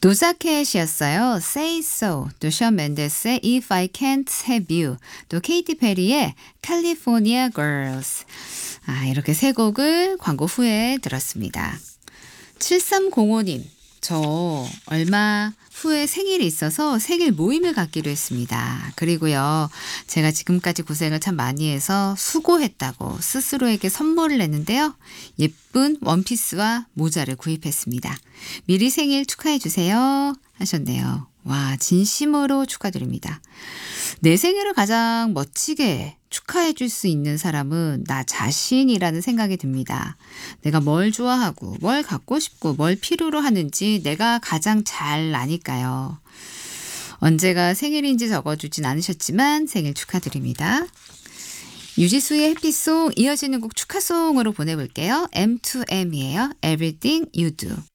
도자켓이었어요. Say So. 또 션 맨데스의 If I Can't Have You. 또 케이티 페리의 California Girls. 이렇게 세 곡을 광고 후에 들었습니다. 7305님. 저 얼마 후에 생일이 있어서 생일 모임을 갖기로 했습니다. 그리고요, 제가 지금까지 고생을 참 많이 해서 수고했다고 스스로에게 선물을 냈는데요. 예쁜 원피스와 모자를 구입했습니다. 미리 생일 축하해 주세요 하셨네요. 와, 진심으로 축하드립니다. 내 생일을 가장 멋지게 축하해 줄 수 있는 사람은 나 자신이라는 생각이 듭니다. 내가 뭘 좋아하고 뭘 갖고 싶고 뭘 필요로 하는지 내가 가장 잘 아니까요. 언제가 생일인지 적어주진 않으셨지만 생일 축하드립니다. 유지수의 해피송 이어지는 곡 축하송으로 보내볼게요. M2M이에요. Everything You Do.